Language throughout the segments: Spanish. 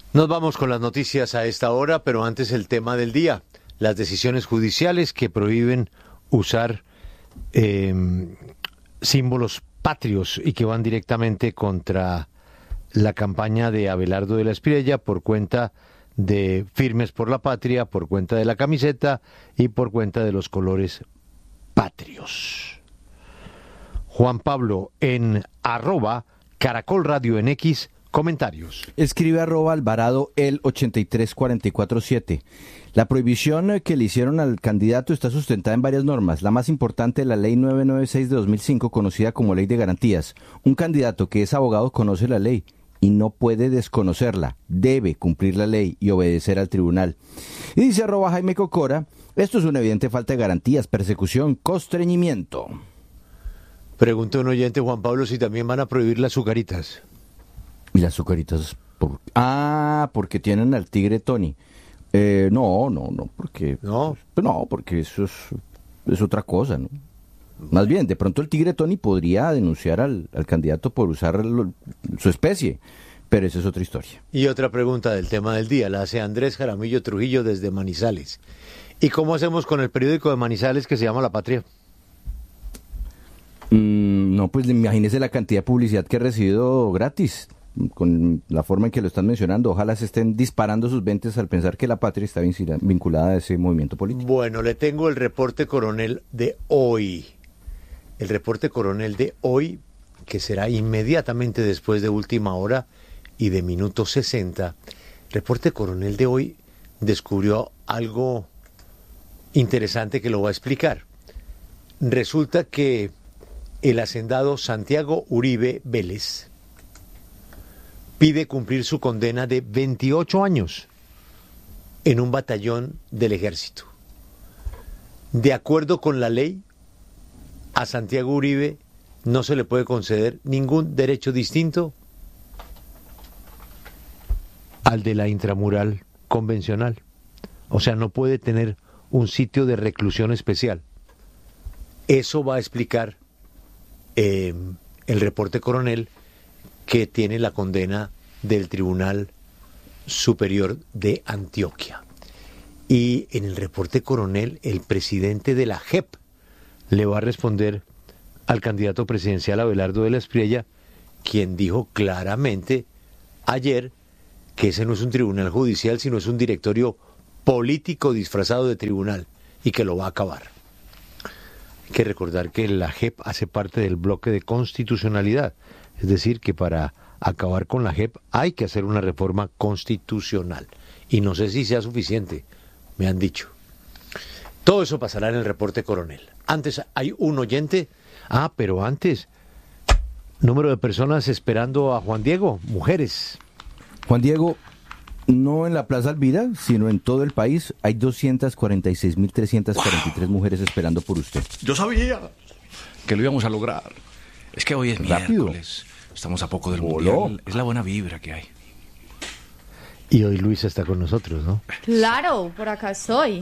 Nos vamos con las noticias a esta hora, pero antes el tema del día. Las decisiones judiciales que prohíben usar símbolos patrios y que van directamente contra la campaña de Abelardo de la Espriella por cuenta de Firmes por la Patria, por cuenta de la camiseta y por cuenta de los colores patrios. Juan Pablo en @Caracol Radio en X, comentarios. Escribe @Alvarado el 83447. La prohibición que le hicieron al candidato está sustentada en varias normas. La más importante, la Ley 996 de 2005, conocida como Ley de Garantías. Un candidato que es abogado conoce la ley y no puede desconocerla. Debe cumplir la ley y obedecer al tribunal. Y dice @Jaime Cocora, esto es una evidente falta de garantías, persecución, constreñimiento. Pregunta un oyente, Juan Pablo, si también van a prohibir las azucaritas. ¿Y las azucaritas? Porque tienen al tigre Tony. No, porque... ¿No? No, porque eso es otra cosa, ¿no? Más bien, de pronto el tigre Tony podría denunciar al candidato por usar su especie, pero esa es otra historia. Y otra pregunta del tema del día, la hace Andrés Jaramillo Trujillo desde Manizales. ¿Y cómo hacemos con el periódico de Manizales que se llama La Patria? No, pues imagínese la cantidad de publicidad que he recibido gratis, con la forma en que lo están mencionando. Ojalá se estén disparando sus ventas al pensar que La Patria está vinculada a ese movimiento político. Bueno, le tengo el reporte coronel de hoy. El reporte coronel de hoy, que será inmediatamente después de última hora y de minuto 60. El reporte coronel de hoy descubrió algo interesante que lo va a explicar. Resulta que el hacendado Santiago Uribe Vélez pide cumplir su condena de 28 años en un batallón del ejército. De acuerdo con la ley, a Santiago Uribe no se le puede conceder ningún derecho distinto al de la intramural convencional. O sea, no puede tener un sitio de reclusión especial. Eso va a explicar el reporte coronel que tiene la condena del Tribunal Superior de Antioquia. Y en el reporte coronel, el presidente de la JEP le va a responder al candidato presidencial Abelardo de la Espriella, quien dijo claramente ayer que ese no es un tribunal judicial, sino es un directorio político disfrazado de tribunal y que lo va a acabar. Hay que recordar que la JEP hace parte del bloque de constitucionalidad, es decir, que para acabar con la JEP hay que hacer una reforma constitucional. Y no sé si sea suficiente, me han dicho. Todo eso pasará en el reporte coronel. Antes hay un oyente. Pero antes, número de personas esperando a Juan Diego, mujeres. Juan Diego, no en la Plaza Alvira, sino en todo el país, hay 246.343 mujeres esperando por usted. Yo sabía que lo íbamos a lograr. Es que hoy es Rápido. miércoles. Estamos a poco del mundial. Es la buena vibra que hay. Y hoy Luisa está con nosotros, ¿no? Claro, por acá estoy.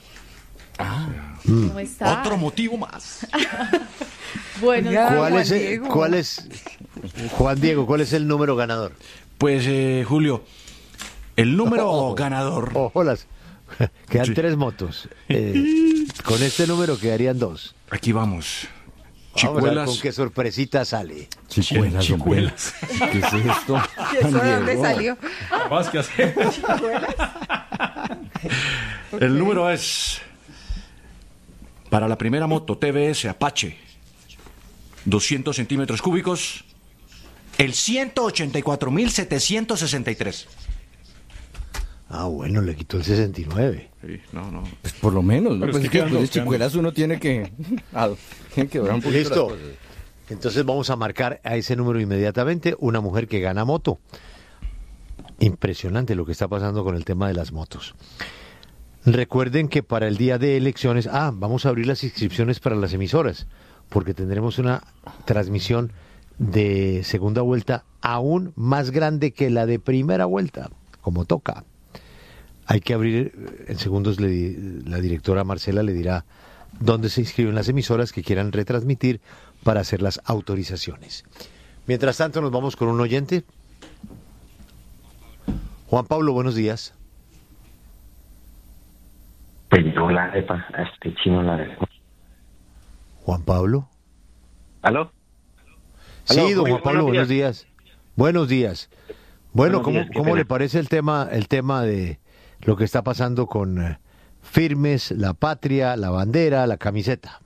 ¿Cómo está? Otro motivo más. Bueno, ¿Cuál es, Juan Diego, cuál es el número ganador? Pues, Julio, el número ganador. Holas, quedan 3 motos. Con este número quedarían 2. Aquí vamos. Vamos a ver con qué sorpresita sale. Chicuelas. ¿Qué es esto? ¿Y eso de dónde salió? Más que hacer. El número es para la primera moto TVS Apache, 200 centímetros cúbicos, el 184.763. Bueno, le quitó el 69. Sí, no. Pues por lo menos, ¿no? Pero Pues es es que que quedan después de dos, quedan Chicuelas uno tiene que durar un poquito. Listo. las cosas. Entonces vamos a marcar a ese número inmediatamente una mujer que gana moto. Impresionante lo que está pasando con el tema de las motos. Recuerden que para el día de elecciones, vamos a abrir las inscripciones para las emisoras, porque tendremos una transmisión de segunda vuelta aún más grande que la de primera vuelta, como toca. Hay que abrir, en segundos la directora Marcela le dirá dónde se inscriben las emisoras que quieran retransmitir para hacer las autorizaciones. Mientras tanto nos vamos con un oyente. Juan Pablo, buenos días. Pues yo la arepa, a este chino la arepa. Juan Pablo. ¿Aló? Sí, Aló, don Julio, Juan Pablo, buenos días. Buenos días. Bueno, Buenos días, qué ¿cómo pena. le parece el tema de lo que está pasando con Firmes, la patria, la bandera, la camiseta?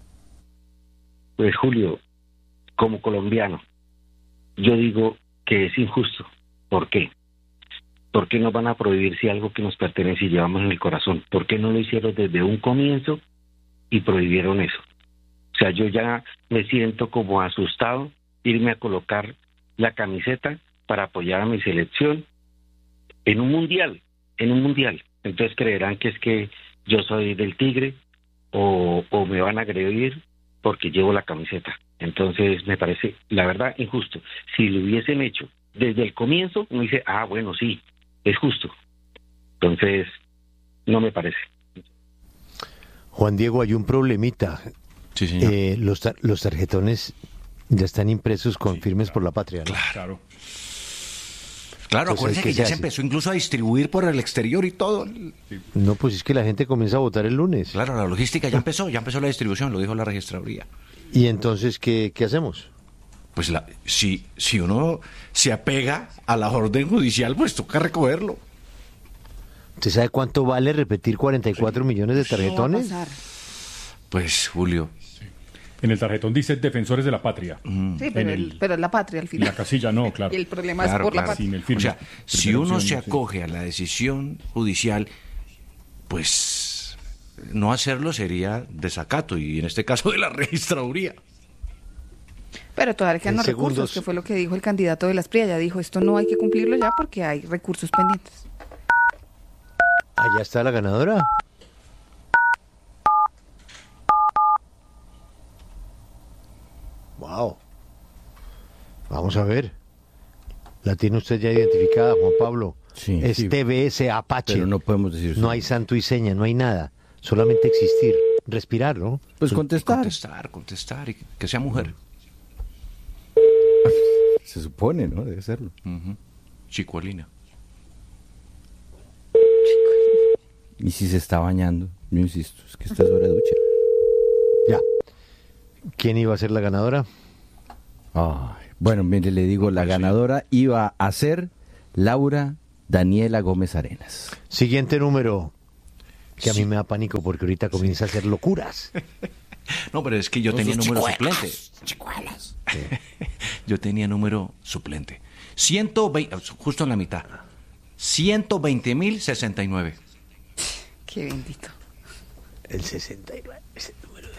Pues Julio, como colombiano, yo digo que es injusto. ¿Por qué? ¿Por qué nos van a prohibir si algo que nos pertenece y llevamos en el corazón? ¿Por qué no lo hicieron desde un comienzo y prohibieron eso? O sea, yo ya me siento como asustado irme a colocar la camiseta para apoyar a mi selección en un mundial. Entonces creerán que es que yo soy del Tigre o me van a agredir porque llevo la camiseta. Entonces me parece, la verdad, injusto. Si lo hubiesen hecho desde el comienzo, uno dice, bueno, sí, es justo. Entonces, no me parece. Juan Diego, hay un problemita. Sí, señor. Los tarjetones ya están impresos con Firmes por la patria, ¿no? Claro. Claro, Pues, acuérdense ¿qué que se ya hace? se empezó incluso a distribuir por el exterior y todo. No, pues es que la gente comienza a votar el lunes. Claro, la logística ya empezó la distribución, lo dijo la registraduría. ¿Y entonces qué hacemos? Pues si uno se apega a la orden judicial, pues toca recogerlo. ¿Usted sabe cuánto vale repetir 44 millones de ¿Qué va a tarjetones? pasar? Pues, Julio, En el tarjetón dice Defensores de la Patria. Sí, pero, En pero es la patria al y final. la casilla no, claro. Y el problema claro, es por claro. la patria. Sin el firme. O sea, si Primera uno opción, se sí. acoge a la decisión judicial, pues no hacerlo sería desacato, y en este caso de la registraduría. Pero todavía quedan En los recursos, segundos. que fue lo que dijo el candidato de las PRI. Ya dijo, esto no hay que cumplirlo ya porque hay recursos pendientes. Allá está la ganadora. Wow. Vamos a ver. La tiene usted ya identificada, Juan Pablo. Sí, es sí. TBS Apache. Pero no podemos decir eso. No hay santo y seña, no hay nada. Solamente existir, respirar, ¿no? Pues contestar y que sea mujer. Se supone, ¿no? Debe serlo. Chicuelina. Y si se está bañando, yo insisto, es que esta es hora de ducha. Ya. ¿Quién iba a ser la ganadora? Ay, bueno, mire, le digo, la ganadora iba a ser Laura Daniela Gómez Arenas. Siguiente número. Que a mí Sí. me da pánico porque ahorita comienza a hacer locuras. No, pero es que yo tenía número suplente. Yo tenía número suplente. 120, justo en la mitad. 120.069. Qué bendito. El 69, ese número.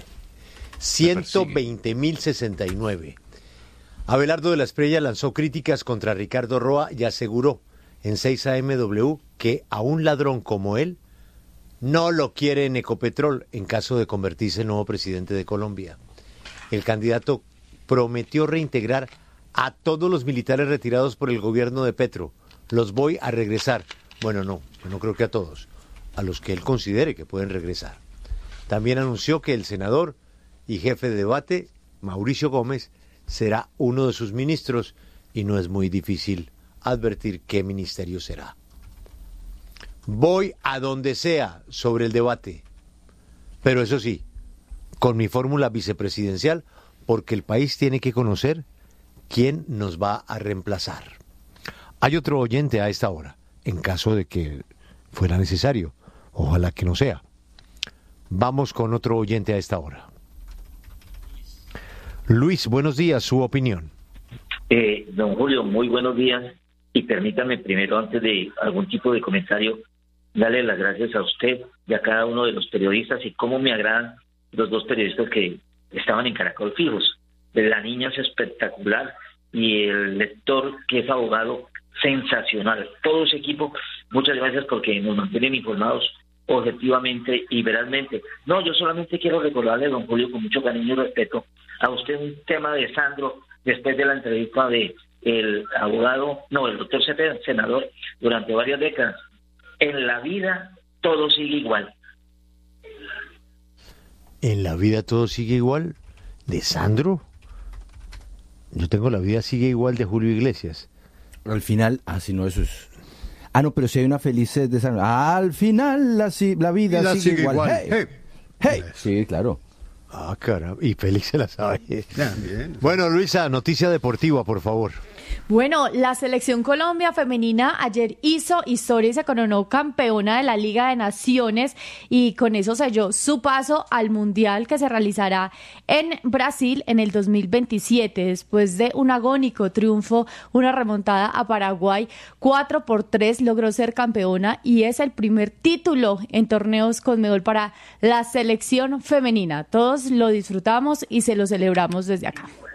120.069. Abelardo de la Espriella lanzó críticas contra Ricardo Roa y aseguró en 6AMW que a un ladrón como él no lo quiere en Ecopetrol en caso de convertirse en nuevo presidente de Colombia. El candidato prometió reintegrar a todos los militares retirados por el gobierno de Petro. Los voy a regresar. Bueno, no, yo no creo que a todos, a los que él considere que pueden regresar. También anunció que el senador y jefe de debate, Mauricio Gómez, será uno de sus ministros y no es muy difícil advertir qué ministerio será. Voy a donde sea sobre el debate, pero eso sí, con mi fórmula vicepresidencial, porque el país tiene que conocer quién nos va a reemplazar. Hay otro oyente a esta hora, en caso de que fuera necesario, ojalá que no sea. Vamos con otro oyente a esta hora. Luis, buenos días, su opinión. Don Julio, muy buenos días. Y permítame primero, antes de algún tipo de comentario, darle las gracias a usted y a cada uno de los periodistas, y cómo me agradan los dos periodistas que estaban en Caracol fijos. La niña es espectacular y el lector, que es abogado, sensacional. Todo ese equipo, muchas gracias porque nos mantienen informados objetivamente y veralmente. No, yo solamente quiero recordarle, don Julio, con mucho cariño y respeto, a usted un tema de Sandro, después de la entrevista de el abogado, no, el doctor Cepeda, senador, durante varias décadas. En la vida todo sigue igual. ¿En la vida todo sigue igual? ¿De Sandro? Yo tengo La vida sigue igual de Julio Iglesias. Al final, si no, eso es... Ah, no, pero si hay una feliz al final la vida sigue igual. Hey. Hey. Hey. Sí, claro. Ah, caramba. Y Félix se la sabe. Bien. Bueno, Luisa, noticia deportiva, por favor. Bueno, la selección Colombia femenina ayer hizo historia y se coronó campeona de la Liga de Naciones y con eso selló su paso al Mundial que se realizará en Brasil en el 2027. Después de un agónico triunfo, una remontada a Paraguay, 4-3 logró ser campeona y es el primer título en torneos Conmebol para la selección femenina. Todos lo disfrutamos y se lo celebramos desde acá.